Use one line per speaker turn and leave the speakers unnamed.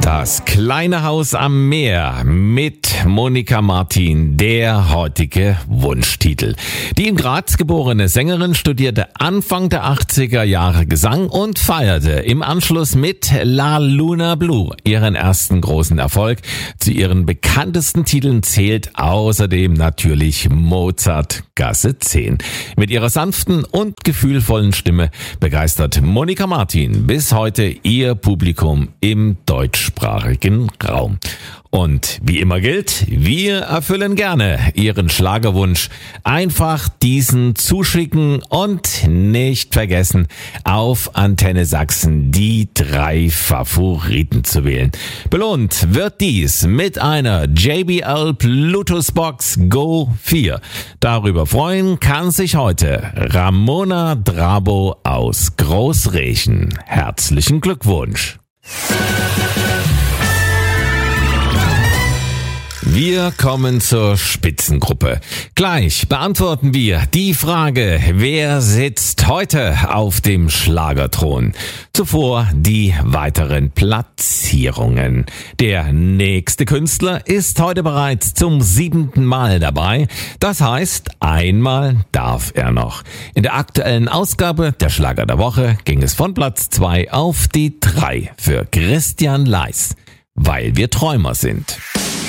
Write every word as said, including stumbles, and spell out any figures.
Das kleine Haus am Meer mit Monika Martin, der heutige Wunschtitel. Die in Graz geborene Sängerin studierte Anfang der achtziger Jahre Gesang und feierte im Anschluss mit La Luna Blue ihren ersten großen Erfolg. Zu ihren bekanntesten Titeln zählt außerdem natürlich Mozart Gasse zehn. Mit ihrer sanften und gefühlvollen Stimme begeistert Monika Martin bis heute ihr Publikum im deutschsprachigen Raum. Und wie immer gilt, wir erfüllen gerne Ihren Schlagerwunsch. Einfach diesen zuschicken und nicht vergessen, auf Antenne Sachsen die drei Favoriten zu wählen. Belohnt wird dies mit einer J B L Bluetooth Box Go vier. Darüber freuen kann sich heute Ramona Drabo aus Großrechen. Herzlichen Glückwunsch! Wir kommen zur Spitzengruppe. Gleich beantworten wir die Frage, wer sitzt heute auf dem Schlagerthron? Zuvor die weiteren Platzierungen. Der nächste Künstler ist heute bereits zum siebenten Mal dabei. Das heißt, einmal darf er noch. In der aktuellen Ausgabe der Schlager der Woche ging es von Platz zwei auf die drei für Christian Leis, weil wir Träumer sind.